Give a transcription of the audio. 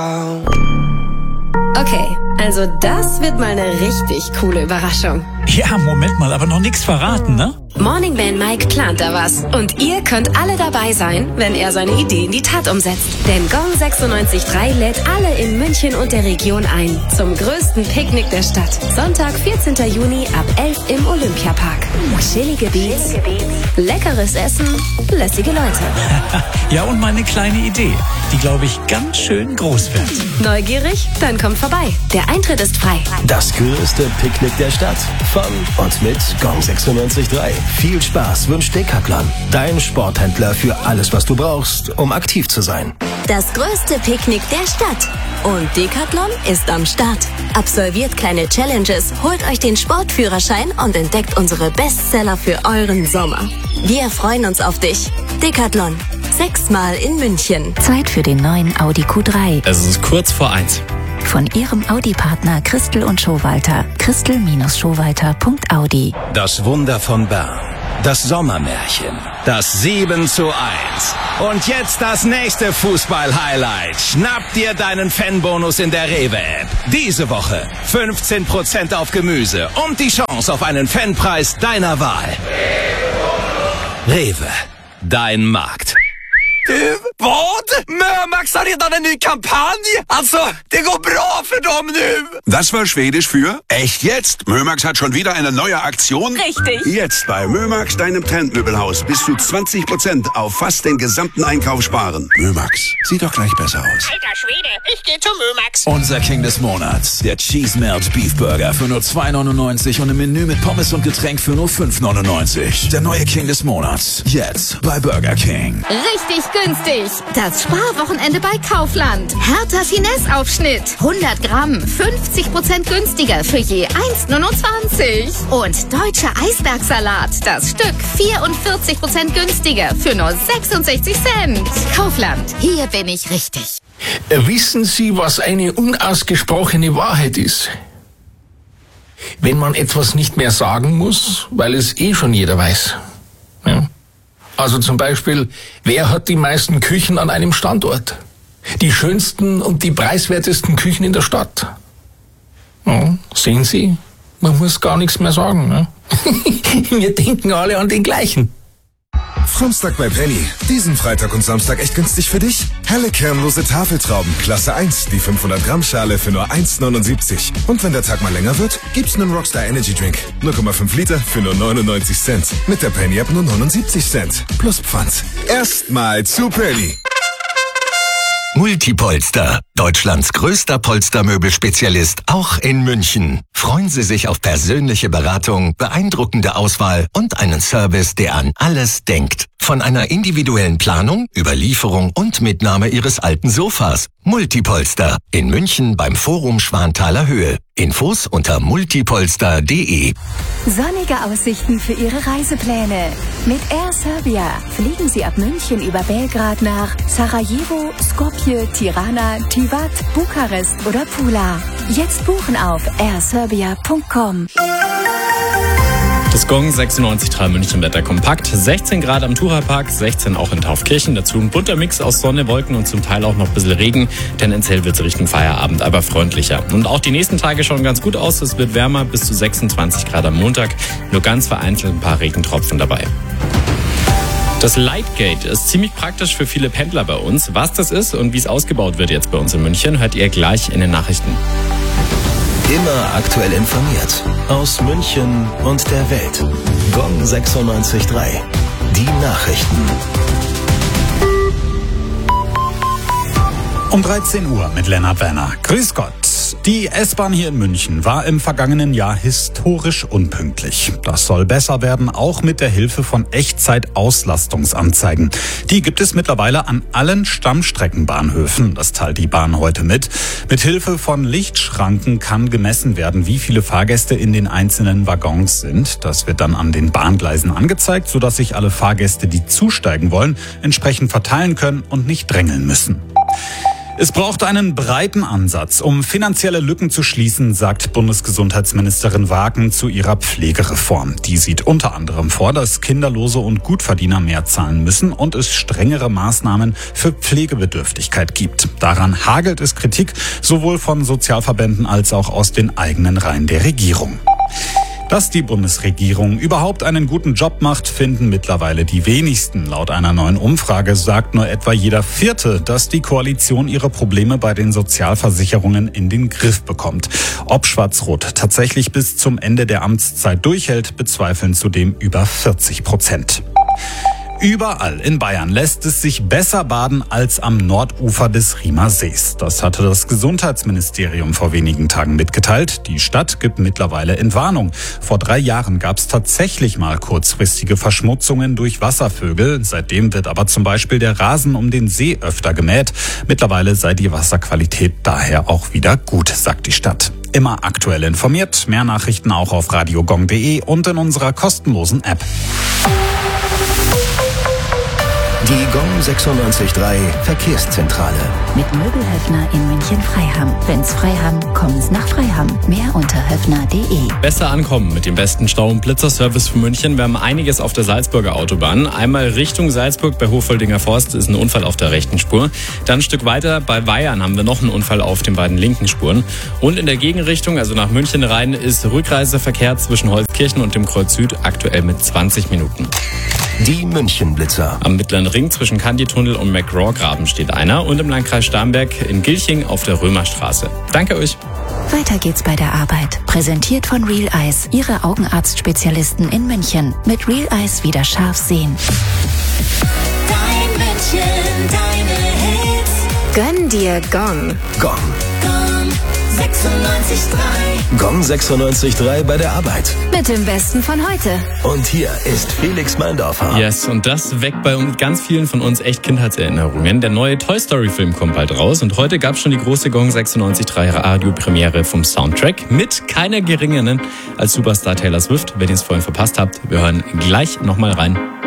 Okay, also das wird mal eine richtig coole Überraschung. Ja, Moment mal, aber noch nichts verraten, ne? Morning Man Mike plant da was. Und ihr könnt alle dabei sein, wenn er seine Idee in die Tat umsetzt. Denn Gong 96.3 lädt alle in München und der Region ein. Zum größten Picknick der Stadt. Sonntag, 14. Juni ab 11 im Olympiapark. Chillige Beats, leckeres Essen, lässige Leute. Ja, und meine kleine Idee, die, glaube ich, ganz schön groß wird. Neugierig? Dann kommt vorbei. Der Eintritt ist frei. Das größte Picknick der Stadt. Von und mit Gong 96.3. Viel Spaß wünscht Decathlon. Dein Sporthändler für alles, was du brauchst, um aktiv zu sein. Das größte Picknick der Stadt. Und Decathlon ist am Start. Absolviert kleine Challenges, holt euch den Sportführerschein und entdeckt unsere Bestseller für euren Sommer. Wir freuen uns auf dich. Decathlon. 6-mal in München. Zeit für den neuen Audi Q3. Es ist kurz vor 1. Von Ihrem Audi-Partner Christel und Schowalter. Christel-Schowalter.audi. Das Wunder von Bern. Das Sommermärchen. Das 7:1. Und jetzt das nächste Fußball-Highlight. Schnapp dir deinen Fanbonus in der Rewe-App. Diese Woche 15% auf Gemüse und die Chance auf einen Fanpreis deiner Wahl. Rewe. Dein Markt. Vad? Mömax har redan en ny kampanj! Alltså, det går bra för dem nu! Das war Schwedisch für echt jetzt. Mömax hat schon wieder eine neue Aktion. Richtig. Jetzt bei Mömax, deinem Trendmöbelhaus, bis zu 20% auf fast den gesamten Einkauf sparen. Mömax, sieht doch gleich besser aus. Alter Schwede, ich geh zu Mömax. Unser King des Monats, der Cheese Melt Beef Burger für nur 2,99 und ein Menü mit Pommes und Getränk für nur 5,99. Der neue King des Monats, jetzt bei Burger King. Richtig günstig. Das Sparwochenende bei Kaufland. Hertha Finesse-Aufschnitt. 100 Gramm. 50% günstiger für je 1,29. Und deutscher Eisbergsalat. Das Stück 44% günstiger für nur 66 Cent. Kaufland. Hier bin ich richtig. Wissen Sie, was eine unausgesprochene Wahrheit ist? Wenn man etwas nicht mehr sagen muss, weil es schon jeder weiß. Ja. Also zum Beispiel, wer hat die meisten Küchen an einem Standort? Die schönsten und die preiswertesten Küchen in der Stadt. Ja, sehen Sie, man muss gar nichts mehr sagen. Ne? Wir denken alle an den gleichen. Samstag bei Penny. Diesen Freitag und Samstag echt günstig für dich? Helle kernlose Tafeltrauben, Klasse 1, die 500 Gramm Schale für nur 1,79. Und wenn der Tag mal länger wird, gibt's einen Rockstar Energy Drink. 0,5 Liter für nur 99 Cent. Mit der Penny App nur 79 Cent. Plus Pfand. Erstmal zu Penny. Multipolster, Deutschlands größter Polstermöbelspezialist, auch in München. Freuen Sie sich auf persönliche Beratung, beeindruckende Auswahl und einen Service, der an alles denkt. Von einer individuellen Planung über Lieferung und Mitnahme Ihres alten Sofas. Multipolster in München beim Forum Schwanthaler Höhe. Infos unter multipolster.de. Sonnige Aussichten für Ihre Reisepläne. Mit Air Serbia fliegen Sie ab München über Belgrad nach Sarajevo, Skopje, Tirana, Tivat, Bukarest oder Pula. Jetzt buchen auf airserbia.com. Das Gong 96.3 München Wetter kompakt. 16 Grad am Tucherpark, 16 auch in Taufkirchen. Dazu ein bunter Mix aus Sonne, Wolken und zum Teil auch noch ein bisschen Regen. Tendenziell wird es Richtung Feierabend, aber freundlicher. Und auch die nächsten Tage schauen ganz gut aus. Es wird wärmer, bis zu 26 Grad am Montag. Nur ganz vereinzelt ein paar Regentropfen dabei. Das Lightgate ist ziemlich praktisch für viele Pendler bei uns. Was das ist und wie es ausgebaut wird jetzt bei uns in München, hört ihr gleich in den Nachrichten. Immer aktuell informiert. Aus München und der Welt. Gong 96.3. Die Nachrichten. Um 13 Uhr mit Lennart Werner. Grüß Gott. Die S-Bahn hier in München war im vergangenen Jahr historisch unpünktlich. Das soll besser werden, auch mit der Hilfe von Echtzeit-Auslastungsanzeigen. Die gibt es mittlerweile an allen Stammstreckenbahnhöfen. Das teilt die Bahn heute mit. Mit Hilfe von Lichtschranken kann gemessen werden, wie viele Fahrgäste in den einzelnen Waggons sind. Das wird dann an den Bahngleisen angezeigt, sodass sich alle Fahrgäste, die zusteigen wollen, entsprechend verteilen können und nicht drängeln müssen. Es braucht einen breiten Ansatz, um finanzielle Lücken zu schließen, sagt Bundesgesundheitsministerin Wagen zu ihrer Pflegereform. Die sieht unter anderem vor, dass Kinderlose und Gutverdiener mehr zahlen müssen und es strengere Maßnahmen für Pflegebedürftigkeit gibt. Daran hagelt es Kritik, sowohl von Sozialverbänden als auch aus den eigenen Reihen der Regierung. Dass die Bundesregierung überhaupt einen guten Job macht, finden mittlerweile die wenigsten. Laut einer neuen Umfrage sagt nur etwa jeder Vierte, dass die Koalition ihre Probleme bei den Sozialversicherungen in den Griff bekommt. Ob Schwarz-Rot tatsächlich bis zum Ende der Amtszeit durchhält, bezweifeln zudem über 40%. Überall in Bayern lässt es sich besser baden als am Nordufer des Riemer Sees. Das hatte das Gesundheitsministerium vor wenigen Tagen mitgeteilt. Die Stadt gibt mittlerweile Entwarnung. Vor 3 Jahren gab es tatsächlich mal kurzfristige Verschmutzungen durch Wasservögel. Seitdem wird aber zum Beispiel der Rasen um den See öfter gemäht. Mittlerweile sei die Wasserqualität daher auch wieder gut, sagt die Stadt. Immer aktuell informiert. Mehr Nachrichten auch auf radiogong.de und in unserer kostenlosen App. Die Gong 96.3 Verkehrszentrale. Mit Möbelhöfner in München-Freiham. Wenn's Freiham, kommen's nach Freiham. Mehr unter höfner.de. Besser ankommen mit dem besten Stau- und Blitzerservice für München. Wir haben einiges auf der Salzburger Autobahn. Einmal Richtung Salzburg bei Hochfoldinger Forst ist ein Unfall auf der rechten Spur. Dann ein Stück weiter bei Weyern haben wir noch einen Unfall auf den beiden linken Spuren. Und in der Gegenrichtung, also nach München rein, ist Rückreiseverkehr zwischen Holzkirchen und dem Kreuz Süd aktuell mit 20 Minuten. Die München-Blitzer. Am Mittleren Ring zwischen Kanditunnel und McGraw-Graben steht einer und im Landkreis Starnberg in Gilching auf der Römerstraße. Danke euch. Weiter geht's bei der Arbeit. Präsentiert von Real Eyes, Ihre Augenarztspezialisten in München. Mit Real Eyes wieder scharf sehen. Dein München, deine Hits. Gönn dir Gong. Gong. Gong 96.3. Gong 96.3 bei der Arbeit. Mit dem Besten von heute. Und hier ist Felix Meindorfer. Yes, und das weckt bei ganz vielen von uns echt Kindheitserinnerungen. Der neue Toy Story Film kommt bald raus und heute gab es schon die große Gong 96.3 Radiopremiere vom Soundtrack mit keiner geringeren als Superstar Taylor Swift. Wenn ihr es vorhin verpasst habt, wir hören gleich nochmal rein.